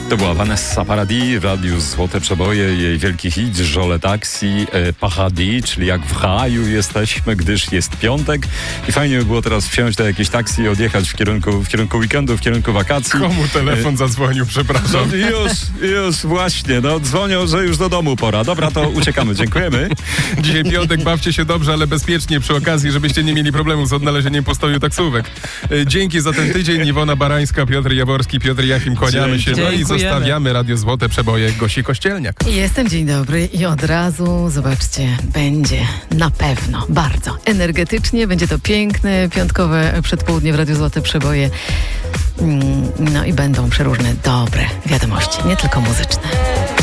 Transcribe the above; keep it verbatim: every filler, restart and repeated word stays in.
To była Vanessa Paradis w Radiu Złote Przeboje, jej wielki hit Żole Taxi, e, Paradis, czyli jak w raju jesteśmy, gdyż jest piątek i fajnie by było teraz wsiąść do jakieś taksi i odjechać w kierunku, w kierunku weekendu, w kierunku wakacji. Komu telefon e, zadzwonił, przepraszam. No, już, już właśnie, no dzwonią, że już do domu pora. Dobra, to uciekamy, dziękujemy. Dzisiaj piątek, bawcie się dobrze, ale bezpiecznie przy okazji, żebyście nie mieli problemu z odnalezieniem postoju taksówek. E, dzięki za ten tydzień. Iwona Barańska, Piotr Jaworski, Piotr Jachim, kłaniamy się. No i zostawiamy Radio Złote Przeboje Gosi Kościelniak. Jestem, dzień dobry i od razu, zobaczcie, będzie na pewno bardzo energetycznie. Będzie to piękne, piątkowe przedpołudnie w Radiu Złote Przeboje. No i będą przeróżne dobre wiadomości, nie tylko muzyczne.